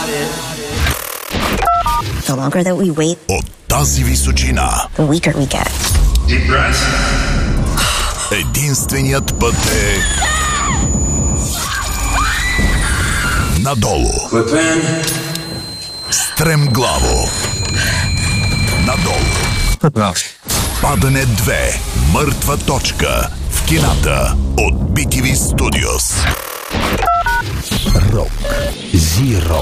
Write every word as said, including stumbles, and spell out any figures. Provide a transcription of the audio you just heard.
The longer that we wait, от тази височина, the weaker we get. Deep breath. единственият път е надолу. Clip in. Стремглаво. Надолу. Падане две. Мъртва точка. В кината от би ти ви Studios. Рок. Зиро.